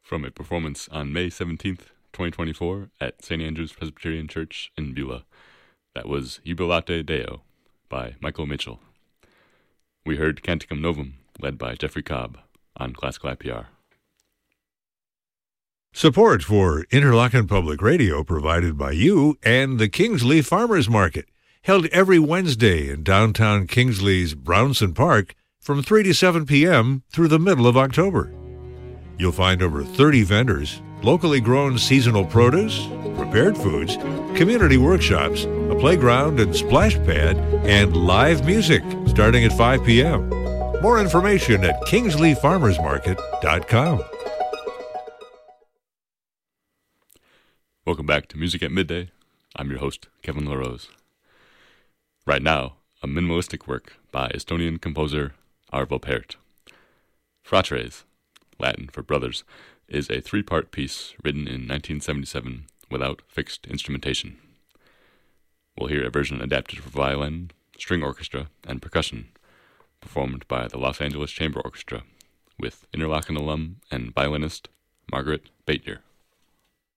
from a performance on May 17th, 2024 at St. Andrew's Presbyterian Church in Beulah. That was Jubilate Deo by Michael Mitchell. We heard Canticum Novum, led by Jeffrey Cobb, on Classical IPR. Support for Interlochen Public Radio provided by you and the Kingsley Farmers Market, held every Wednesday in downtown Kingsley's Brownson Park from 3 to 7 p.m. through the middle of October. You'll find over 30 vendors, locally grown seasonal produce, prepared foods, community workshops, a playground and splash pad, and live music starting at 5 p.m. More information at kingsleyfarmersmarket.com. Welcome back to Music at Midday. I'm your host, Kevin LaRose. Right now, a minimalistic work by Estonian composer Arvo Pärt. Fratres, Latin for brothers, is a 3-part piece written in 1977 without fixed instrumentation. We'll hear a version adapted for violin, string orchestra, and percussion, performed by the Los Angeles Chamber Orchestra, with Interlochen alum and violinist Margaret Baetjer.